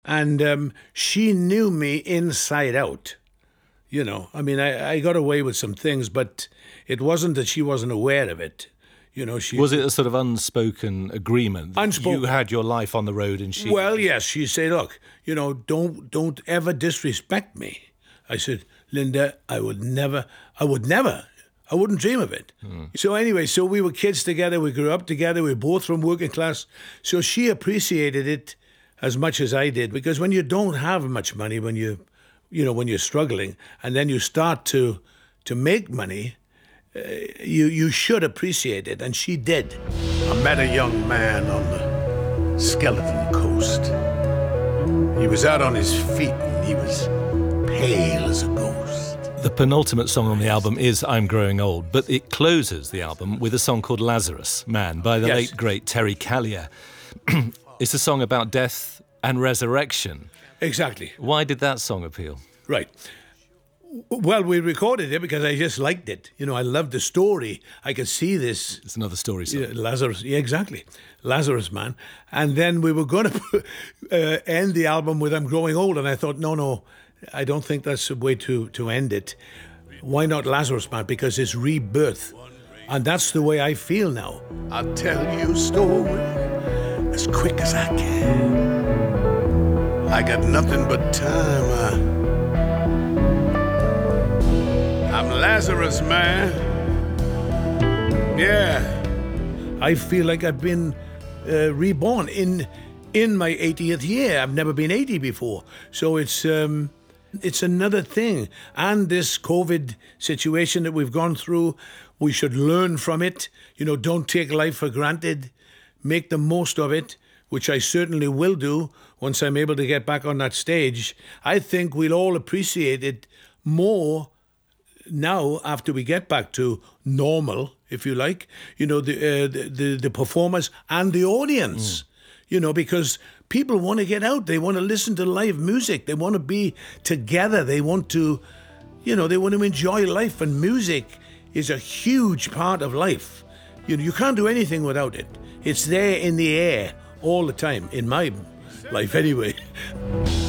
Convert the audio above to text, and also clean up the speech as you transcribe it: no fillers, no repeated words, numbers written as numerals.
And she knew me inside out. You know, I mean, I got away with some things, but it wasn't that she wasn't aware of it. You know, Was it a sort of unspoken agreement? Unspoken. You had your life on the road and she... Well, yes, she said, look, you know, don't ever disrespect me. I said, Linda, I wouldn't dream of it. So anyway, so we were kids together, we grew up together, we were both from working class. So she appreciated it as much as I did, because when you don't have much money, when you're struggling, and then you start to make money, you should appreciate it, and she did. I met a young man on the Skeleton Coast. He was out on his feet, and he was pale as a ghost. The penultimate song on the album is I'm Growing Old, but it closes the album with a song called Lazarus Man by the late, great Terry Callier. It's a song about death and resurrection. Exactly. Why did that song appeal? Right. Well, we recorded it because I just liked it. You know, I loved the story. I could see this. It's another story song. Lazarus, yeah, exactly. Lazarus Man. And then we were going to end the album with I'm Growing Old. And I thought, no, I don't think that's the way to end it. Why not Lazarus Man? Because it's rebirth. And that's the way I feel now. I'll tell you a story as quick as I can. I got nothing but time. I'm Lazarus Man. Yeah. I feel like I've been reborn in my 80th year. I've never been 80 before. So it's another thing. And this COVID situation that we've gone through, we should learn from it. You know, don't take life for granted. Make the most of it, which I certainly will do once I'm able to get back on that stage. I think we'll all appreciate it more now after we get back to normal, if you like. You know, the performers and the audience. You know, because people want to get out. They want to listen to live music. They want to be together. They want to, they want to enjoy life. And music is a huge part of life. You can't do anything without it. It's there in the air all the time, in my life anyway.